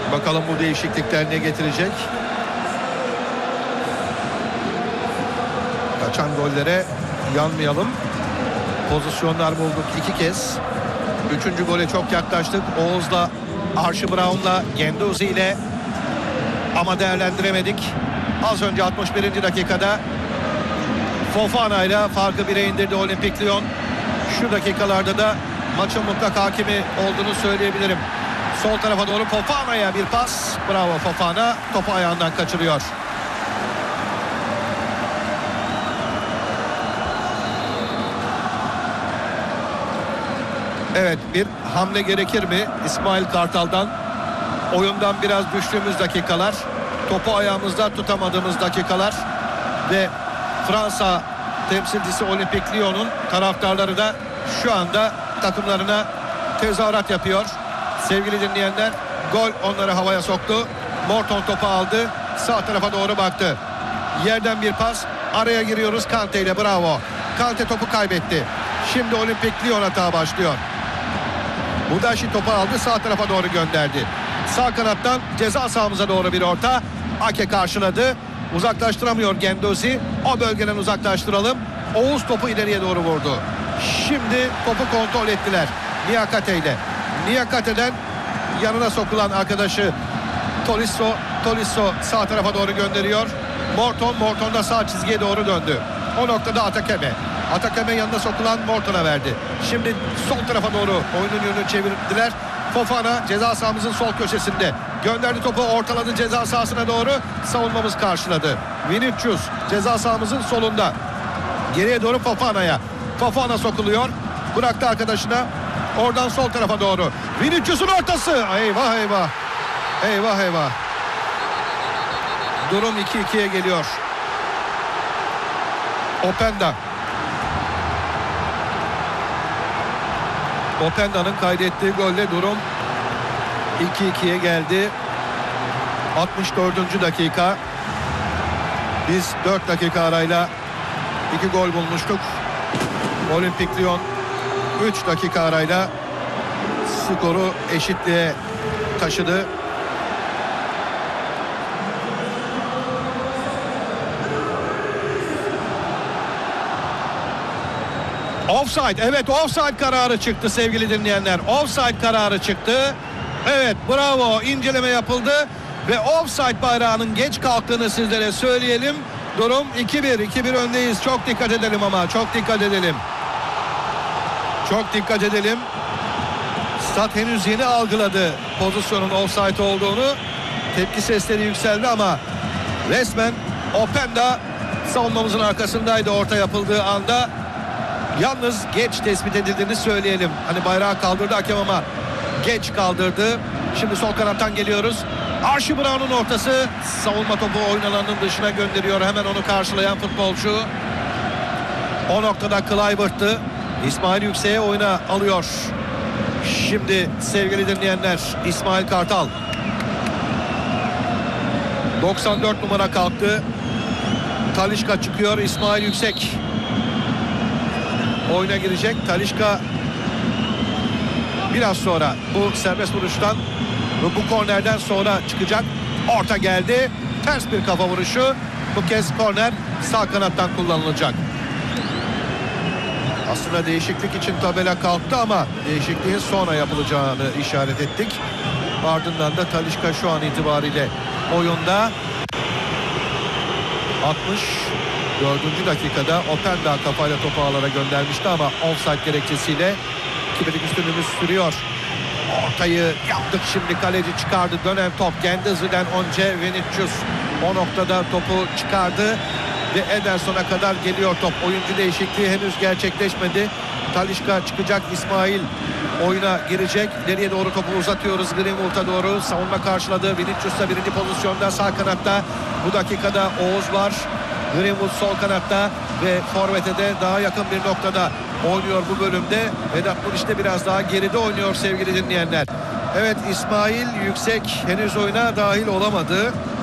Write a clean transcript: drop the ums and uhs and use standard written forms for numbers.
Bakalım bu değişiklikler ne getirecek? Kaçan gollere yanmayalım. Pozisyonlar bulduk 2 kez. 3. gole çok yaklaştık. Oğuz'la, Archie Brown'la, Guendouzi ile, ama değerlendiremedik. Az önce 61. dakikada Fofana ile farkı 1'e indirdi Olimpik Lyon. Şu dakikalarda da maçın mutlak hakimi olduğunu söyleyebilirim. Sol tarafa doğru Fofana'ya bir pas. Bravo Fofana. Topu ayağından kaçırıyor. Evet, bir hamle gerekir mi İsmail Kartal'dan? Oyundan biraz düştüğümüz dakikalar, topu ayağımızda tutamadığımız dakikalar ve Fransa temsilcisi Olimpik Lyon'un taraftarları da şu anda takımlarına tezahürat yapıyor. Sevgili dinleyenler, gol onları havaya soktu. Morton topu aldı, sağ tarafa doğru baktı. Yerden bir pas, araya giriyoruz Kante ile, bravo. Kante topu kaybetti. Şimdi Olimpik Lyon hata başlıyor. Mudaşi topu aldı, sağ tarafa doğru gönderdi. Sağ kanattan ceza sahamıza doğru bir orta. Ake karşıladı. Uzaklaştıramıyor Guendouzi. O bölgeden uzaklaştıralım. Oğuz topu ileriye doğru vurdu. Şimdi topu kontrol ettiler Niakate ile. Niakate'den yanına sokulan arkadaşı Tolisso sağ tarafa doğru gönderiyor. Morton da sağ çizgiye doğru döndü. O noktada Atakeme yanına sokulan Morton'a verdi. Şimdi sol tarafa doğru oyunun yönünü çevirdiler. Fofana ceza sahamızın sol köşesinde. Gönderdi topu, ortaladı ceza sahasına doğru. Savunmamız karşıladı. Vinicius ceza sahamızın solunda. Geriye doğru Fofana'ya. Fofana sokuluyor. Bıraktı arkadaşına. Oradan sol tarafa doğru. Vinicius'un ortası. Eyvah eyvah. Eyvah eyvah. Durum 2-2'ye geliyor. Openda'nın kaydettiği golle durum 2-2'ye geldi. 64. dakika. Biz 4 dakika arayla 2 gol bulmuştuk. Olimpik Lyon 3 dakika arayla skoru eşitliğe taşıdı. Offside, evet, offside kararı çıktı sevgili dinleyenler. Offside kararı çıktı. Evet, bravo, inceleme yapıldı ve offside bayrağının geç kalktığını sizlere söyleyelim. Durum 2-1 öndeyiz. Çok dikkat edelim ama, çok dikkat edelim. Çok dikkat edelim. Stat henüz yeni algıladı pozisyonun offside olduğunu. Tepki sesleri yükseldi ama resmen Openda savunmamızın arkasındaydı orta yapıldığı anda. Yalnız geç tespit edildiğini söyleyelim. Hani bayrağı kaldırdı hakem ama geç kaldırdı. Şimdi sol kanattan geliyoruz. Archie Brown'un ortası. Savunma topu oyun alanının dışına gönderiyor. Hemen onu karşılayan futbolcu. O noktada Kluivert'tı. İsmail Yüksek'e oyuna alıyor. Şimdi sevgili dinleyenler, İsmail Kartal. 94 numara kalktı. Talisca çıkıyor. İsmail Yüksek oyuna girecek. Talisca biraz sonra bu serbest vuruştan ve bu kornerden sonra çıkacak. Orta geldi. Ters bir kafa vuruşu. Bu kez korner sağ kanattan kullanılacak. Aslında değişiklik için tabela kalktı ama değişikliğin sonra yapılacağını işaret ettik. Ardından da Talisca şu an itibariyle oyunda. 64. dakikada Openda kafayla topu ağlara göndermişti ama offside gerekçesiyle 2-1'lik üstünlüğümüz sürüyor. Ortayı yaptık, şimdi kaleci çıkardı. Dönen top Guendouzi'den önce Vinicius o noktada topu çıkardı ve Ederson'a kadar geliyor top. Oyuncu değişikliği henüz gerçekleşmedi. Talisca çıkacak, İsmail oyuna girecek. İleriye doğru topu uzatıyoruz Greenwood'a doğru. Savunma karşıladı. Vinicius'la birinci pozisyonda sağ kanatta. Bu dakikada Oğuz var. Greenwood sol kanatta ve forvete de daha yakın bir noktada oynuyor bu bölümde. Vedat Muriç de biraz daha geride oynuyor sevgili dinleyenler. Evet, İsmail Yüksek henüz oyuna dahil olamadı.